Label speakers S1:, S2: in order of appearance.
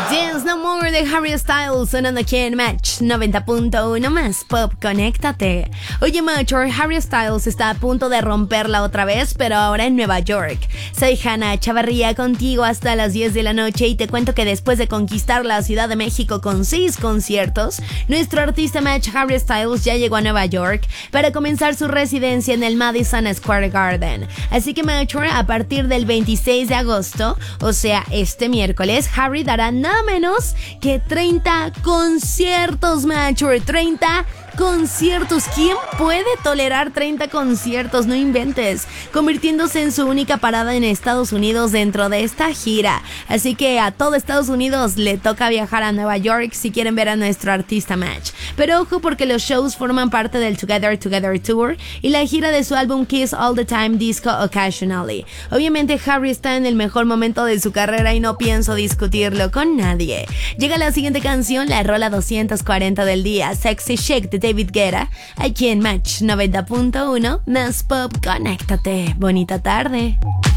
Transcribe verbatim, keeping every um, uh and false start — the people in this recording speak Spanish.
S1: Dance No More de Harry Styles sonando aquí en Match noventa punto uno más Pop, conéctate. Oye, Macho, Harry Styles está a punto de romperla otra vez, pero ahora en Nueva York. Soy Hannah Chavarría contigo hasta las diez de la noche y te cuento que después de conquistar la Ciudad de México con seis conciertos, nuestro artista Match Harry Styles ya llegó a Nueva York para comenzar su residencia en el Madison Square Garden. Así que, Macho, a partir del veintiséis de agosto, o sea, este miércoles, Harry dará nada menos que treinta conciertos, Macho. treinta conciertos. ¿Quién puede tolerar treinta conciertos? No inventes. Convirtiéndose en su única parada en Estados Unidos dentro de esta gira. Así que a todo Estados Unidos le toca viajar a Nueva York si quieren ver a nuestro artista Match. Pero ojo, porque los shows forman parte del Together Together Tour y la gira de su álbum Kiss All the Time Disco Occasionally. Obviamente Harry está en el mejor momento de su carrera y no pienso discutirlo con nadie. Llega la siguiente canción, la rola doscientos cuarenta del día, Sexy Shake de David Guetta, aquí en Match noventa punto uno más Pop, conéctate. Bonita tarde.